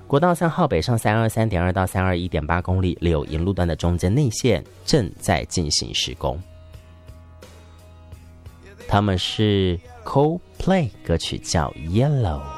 国道3号北上323.2到321.8公里，柳营路段的中间内线正在进行施工。他们是 Coldplay， 歌曲叫 Yellow。